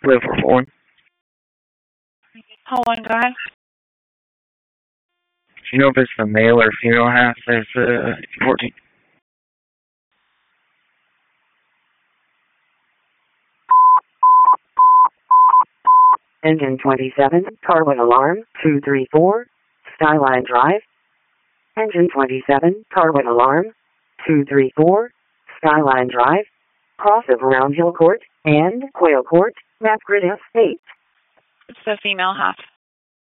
Live for 4. Hold on, go ahead. Do you know if it's the male or female half? There's 14. Engine 27, Carwood Alarm, 234, Skyline Drive. Engine 27, Carwood Alarm, 234, Skyline Drive. Cross of Round Hill Court and Quail Court, Map Grid S8. It's the female half.